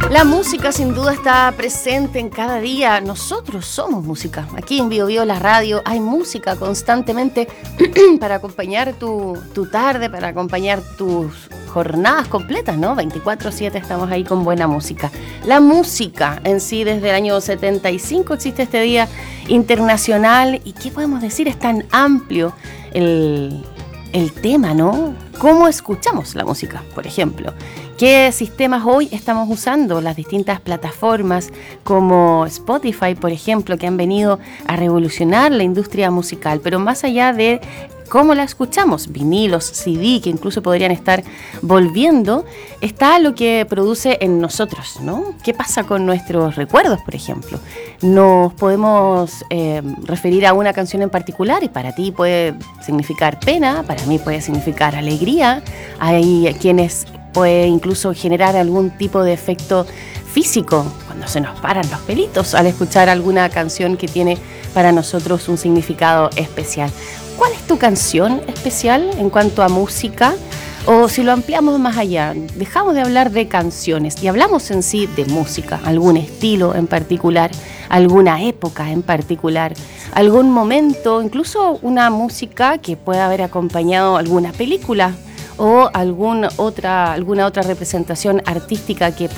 La música sin duda está presente en cada día. Nosotros somos música. Aquí en Bio Bio, la radio, hay música constantemente para acompañar tu tarde, para acompañar tus jornadas completas, ¿no? 24/7 estamos ahí con buena música. La música en sí, desde el año 75 existe este día internacional. ¿Y qué podemos decir? Es tan amplio el tema, ¿no? ¿Cómo escuchamos la música, por ejemplo? ¿Qué sistemas hoy estamos usando? Las distintas plataformas como Spotify, por ejemplo, que han venido a revolucionar la industria musical, pero más allá de cómo la escuchamos, vinilos, CD, que incluso podrían estar volviendo, está lo que produce en nosotros, ¿no? ¿Qué pasa con nuestros recuerdos, por ejemplo? Nos podemos referir a una canción en particular y para ti puede significar pena, para mí puede significar alegría. Hay quienes puede incluso generar algún tipo de efecto físico, cuando se nos paran los pelitos al escuchar alguna canción que tiene para nosotros un significado especial. ¿Cuál es tu canción especial en cuanto a música? O si lo ampliamos más allá, dejamos de hablar de canciones y hablamos en sí de música, algún estilo en particular, alguna época en particular, algún momento, incluso una música que pueda haber acompañado alguna película o alguna otra representación artística que